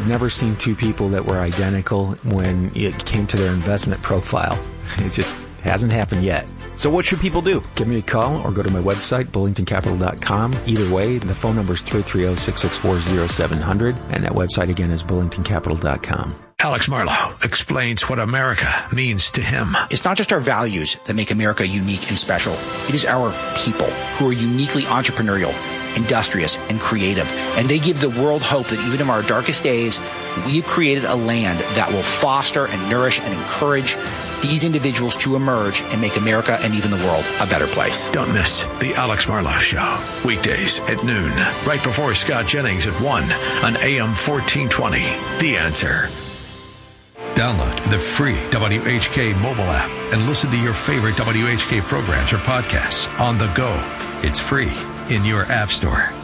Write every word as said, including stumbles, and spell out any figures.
I've never seen two people that were identical when it came to their investment profile. It just hasn't happened yet. So what should people do? Give me a call or go to my website, bullington capital dot com. Either way, the phone number is three three zero, six six four, zero seven zero zero, and that website again is bullington capital dot com. Alex Marlow explains what America means to him. It's not just our values that make America unique and special. It is our people who are uniquely entrepreneurial, industrious, and creative. And they give the world hope that even in our darkest days, we've created a land that will foster and nourish and encourage these individuals to emerge and make America and even the world a better place. Don't miss the Alex Marlow Show. Weekdays at noon, right before Scott Jennings at one on A M fourteen twenty. The Answer. Download the free W H K mobile app and listen to your favorite W H K programs or podcasts on the go. It's free in your app store.